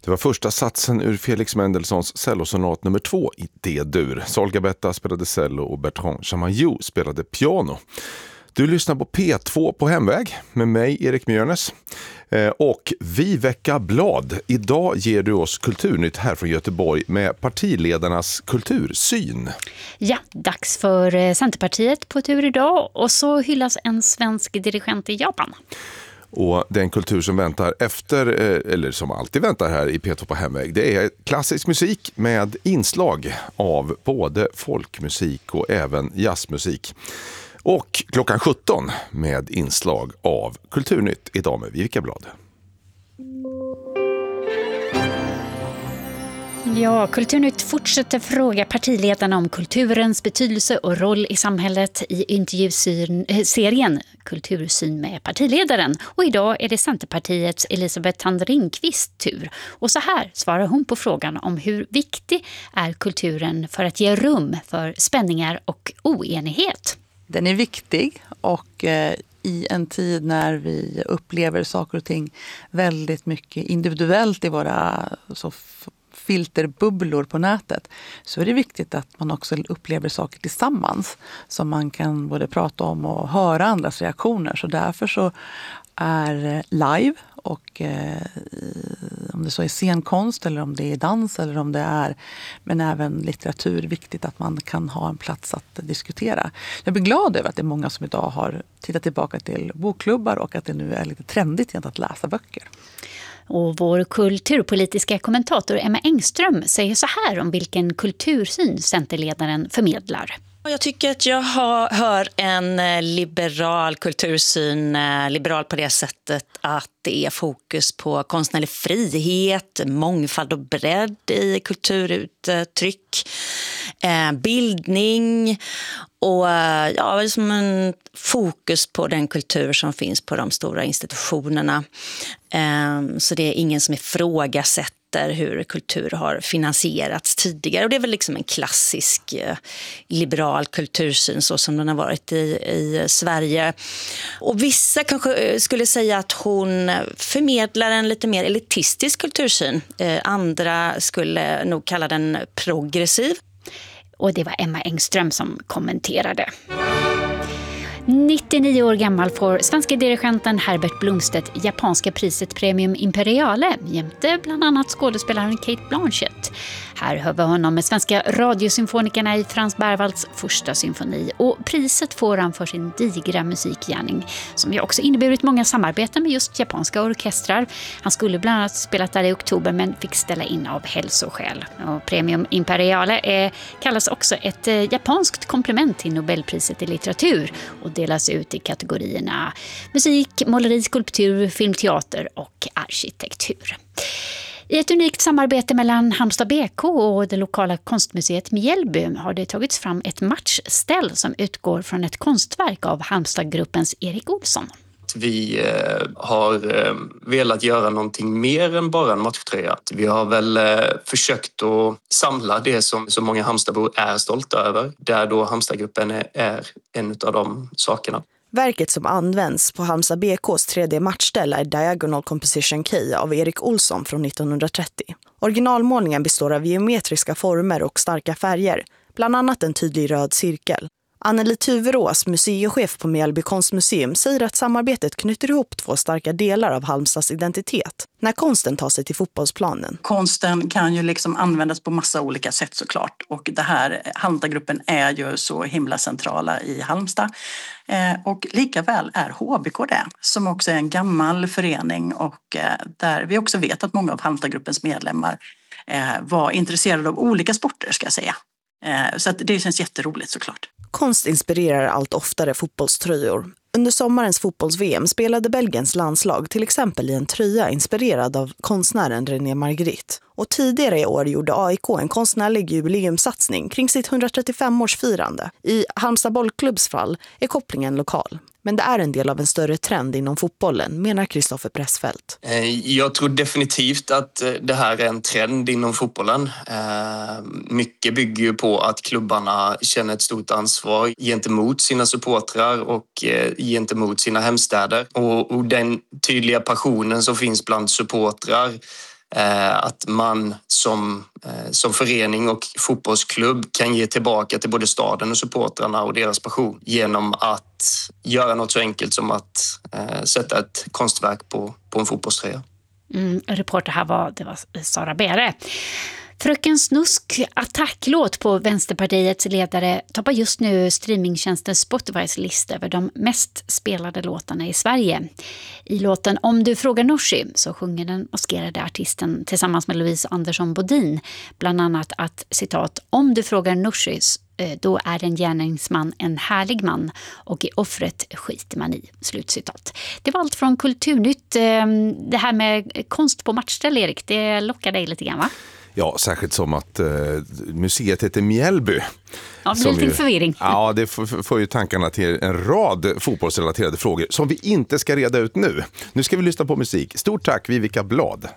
Det var första satsen ur Felix Mendelssohns cellosonat nummer 2 i D-dur. Sol Gabetta spelade cello och Bertrand Chamayou spelade piano. Du lyssnar på P2 på hemväg med mig, Erik Mjörnes. Och Viveka Blad. Idag ger du oss Kulturnytt här från Göteborg med partiledarnas kultursyn. Ja, dags för Centerpartiet på tur idag. Och så hyllas en svensk dirigent i Japan. Och den kultur som väntar efter, eller som alltid väntar här i P2 på hemväg, det är klassisk musik med inslag av både folkmusik och även jazzmusik. Och klockan 17 med inslag av Kulturnytt idag med Viveka Blad. Ja, Kulturnytt fortsätter fråga partiledarna om kulturens betydelse och roll i samhället i intervjuserien Kultursyn med partiledaren. Och idag är det Centerpartiets Elisabeth Thand Ringqvist tur. Och så här svarar hon på frågan om hur viktig är kulturen för att ge rum för spänningar och oenighet. Den är viktig och i en tid när vi upplever saker och ting väldigt mycket individuellt i våra filterbubblor på nätet, så är det viktigt att man också upplever saker tillsammans som man kan både prata om och höra andras reaktioner. Så därför så är live och om det så är scenkonst eller om det är dans eller om det är, men även litteratur, viktigt att man kan ha en plats att diskutera. Jag blir glad över att det är många som idag har tittat tillbaka till bokklubbar och att det nu är lite trendigt att läsa böcker. Och vår kulturpolitiska kommentator Emma Engström säger så här om vilken kultursyn Centerledaren förmedlar. Jag tycker att jag hör en liberal kultursyn, liberal på det sättet att det är fokus på konstnärlig frihet, mångfald och bredd i kulturuttryck, bildning och som en fokus på den kultur som finns på de stora institutionerna. Så det är ingen som ifrågasätter hur kultur har finansierats tidigare. Och det är väl liksom en klassisk liberal kultursyn så som den har varit i Sverige. Och vissa kanske skulle säga att hon förmedlar en lite mer elitistisk kultursyn. Andra skulle nog kalla den progressiv. Och det var Emma Engström som kommenterade. 99 år gammal får svenska dirigenten Herbert Blomstedt japanska priset Premium Imperiale jämte bland annat skådespelaren Cate Blanchett. Här hör vi honom med svenska radiosymfonikerna i Frans Berwalds första symfoni, och priset får han för sin digra musikgärning som ju också inneburit många samarbeten med just japanska orkestrar. Han skulle bland annat spelat där i oktober men fick ställa in av hälsoskäl. Och Premium Imperiale kallas också ett japanskt komplement till Nobelpriset i litteratur och delas ut i kategorierna musik, måleri, skulptur, filmteater och arkitektur. I ett unikt samarbete mellan Halmstad BK och det lokala konstmuseet Mjällby har det tagits fram ett matchställ som utgår från ett konstverk av Halmstadgruppens Erik Olsson. Vi har velat göra någonting mer än bara en matchtröja. Vi har väl försökt att samla det som så många Halmstadbor är stolta över. Där då Halmstadgruppen är en av de sakerna. Verket som används på Halmstad BKs 3D-matchställ är Diagonal Composition Key av Erik Olsson från 1930. Originalmålningen består av geometriska former och starka färger, bland annat en tydlig röd cirkel. Anneli Tuverås, museichef på Mjällby konstmuseum, säger att samarbetet knyter ihop två starka delar av Halmstads identitet när konsten tar sig till fotbollsplanen. Konsten kan ju liksom användas på massa olika sätt såklart, och det här Halmstadgruppen är ju så himla centrala i Halmstad. Och lika väl är HBK det, som också är en gammal förening och där vi också vet att många av Halmstadgruppens medlemmar var intresserade av olika sporter, ska jag säga. Så att det känns jätteroligt såklart. Konst inspirerar allt oftare fotbollströjor. Under sommarens fotbolls-VM spelade Belgiens landslag till exempel i en tröja inspirerad av konstnären René Magritte. Och tidigare i år gjorde AIK en konstnärlig jubileumsatsning kring sitt 135-årsfirande. I Halmstad bollklubbs fall är kopplingen lokal. Men det är en del av en större trend inom fotbollen, menar Kristoffer Pressfeldt. Jag tror definitivt att det här är en trend inom fotbollen. Mycket bygger ju på att klubbarna känner ett stort ansvar gentemot sina supportrar och gentemot sina hemstäder. Och den tydliga passionen som finns bland supportrar Att man som förening och fotbollsklubb kan ge tillbaka till både staden och supportrarna och deras passion genom att göra något så enkelt som att sätta ett konstverk på en fotbollströja. Reporter här var Sara Bere. Fröken Snusk attacklåt på Vänsterpartiets ledare toppar just nu streamingtjänsten Spotifys lista över de mest spelade låtarna i Sverige. I låten Om du frågar Nooshi så sjunger den maskerade artisten tillsammans med Louise Andersson Bodin bland annat att, citat, om du frågar Nooshi då är en gärningsman en härlig man och i offret skiter man i, slutcitat. Det var allt från Kulturnytt. Det här med konst på matchställ, Erik, det lockar dig lite grann, va? Ja, särskilt som att museet heter Mjällby. Ja, det blir lite förvirring. Ja, det får ju tankarna till en rad fotbollsrelaterade frågor som vi inte ska reda ut nu. Nu ska vi lyssna på musik. Stort tack, Vivica Blad.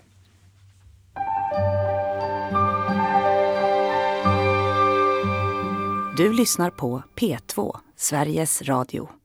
Du lyssnar på P2, Sveriges Radio.